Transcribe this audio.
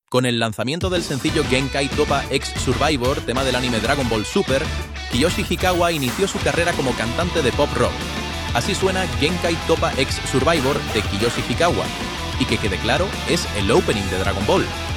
Con el lanzamiento del sencillo Genkai Toppa X Survivor, tema del anime Dragon Ball Super, Kiyoshi Hikawa inició su carrera como cantante de pop rock. Así suena Genkai Toppa X Survivor de Kiyoshi Hikawa, y que quede claro, es el opening de Dragon Ball.